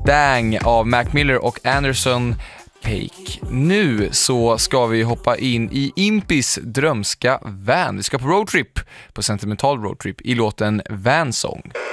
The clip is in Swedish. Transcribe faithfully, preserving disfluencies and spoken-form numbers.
Dang av Mac Miller och Anderson Paak. Nu så ska vi hoppa in i Impis drömska van. Vi ska på roadtrip, på sentimental roadtrip i låten Van Song.